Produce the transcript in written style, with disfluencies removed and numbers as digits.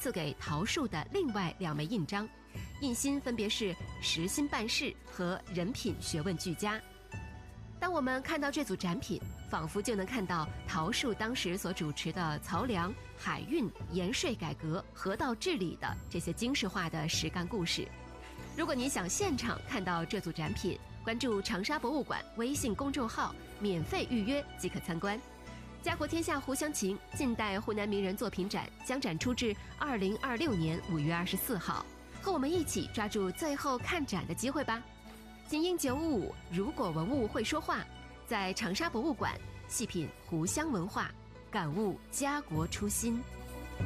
赐给陶树的另外2枚印章，印心分别是实心办事和人品学问俱佳。当我们看到这组展品，仿佛就能看到陶树当时所主持的漕粮、海运、盐税改革、河道治理的这些军事化的实干故事。如果你想现场看到这组展品，关注长沙博物馆微信公众号，免费预约即可参观。家国天下胡湘琴近代湖南名人作品展将展出至2026年5月24号，和我们一起抓住最后看展的机会吧。精英955，如果文物会说话，在长沙博物馆细品湖湘文化，感悟家国初心。